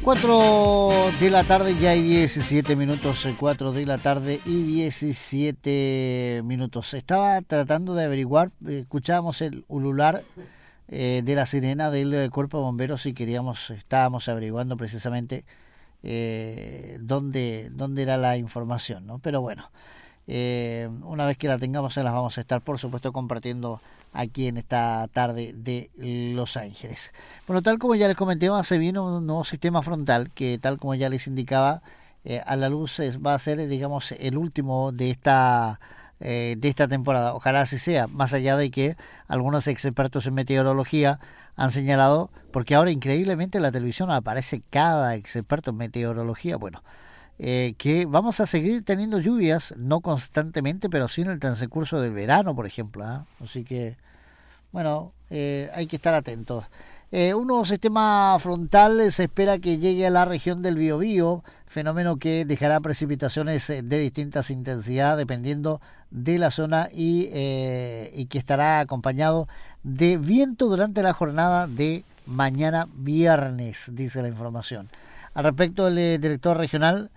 4 de la tarde, ya hay 17 minutos, 4 de la tarde y 17 minutos. Estaba tratando de averiguar, escuchábamos el ulular de la sirena del cuerpo de bomberos y estábamos averiguando precisamente dónde era la información, ¿no? Pero bueno, una vez que la tengamos, las vamos a estar, por supuesto, compartiendo aquí en esta tarde de Los Ángeles. Bueno, tal como ya les comenté, se viene un nuevo sistema frontal que, tal como ya les indicaba, a la luz va a ser, digamos, el último de esta temporada. Ojalá así sea, más allá de que algunos expertos en meteorología han señalado, porque ahora increíblemente en la televisión aparece cada experto en meteorología, bueno, que vamos a seguir teniendo lluvias, no constantemente, pero sí en el transcurso del verano, por ejemplo, ¿eh? Así que, bueno, hay que estar atentos. Un nuevo sistema frontal se espera que llegue a la región del Biobío, fenómeno que dejará precipitaciones de distintas intensidades dependiendo de la zona y que estará acompañado de viento durante la jornada de mañana viernes, dice la información. Al respecto, el director regional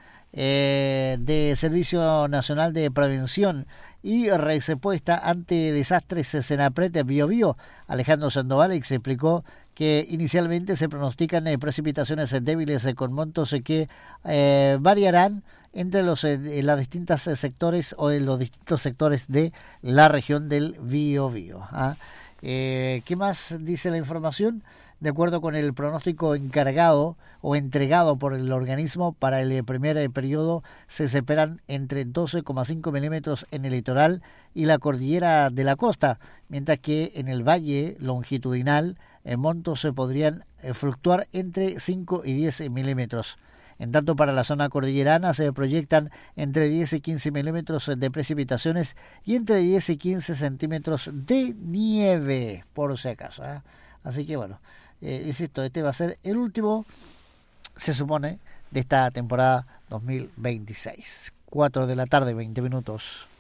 de Servicio Nacional de Prevención y Respuesta ante Desastres Senapred Biobío, Alejandro Sandoval, explicó que inicialmente se pronostican precipitaciones débiles con montos que variarán entre las distintas sectores o en los distintos sectores de la región del Biobío. ¿Qué más dice la información? De acuerdo con el pronóstico encargado o entregado por el organismo para el primer periodo, se esperan entre 12,5 milímetros en el litoral y la cordillera de la costa, mientras que en el valle longitudinal montos se podrían fluctuar entre 5 y 10 milímetros. En tanto, para la zona cordillerana se proyectan entre 10 y 15 milímetros de precipitaciones y entre 10 y 15 centímetros de nieve, por si acaso. Así que bueno, insisto, este va a ser el último, se supone, de esta temporada 2026. 4 de la tarde, 20 minutos.